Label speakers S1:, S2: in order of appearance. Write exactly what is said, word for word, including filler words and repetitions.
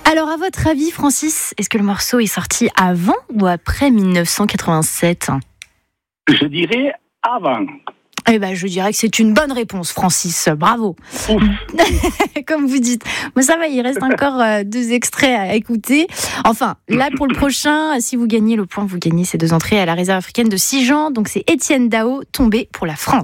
S1: Alors, à votre avis, Francis, est-ce que le morceau est sorti avant ou après dix-neuf cent quatre-vingt-sept ?
S2: Je dirais avant.
S1: Eh ben, je dirais que c'est une bonne réponse, Francis. Bravo. Comme vous dites. Mais ça va, il reste encore euh, deux extraits à écouter. Enfin, là, pour le prochain, si vous gagnez le point, vous gagnez ces deux entrées à la réserve africaine de Sijan. Donc, c'est Étienne Dao, Tombé pour la France.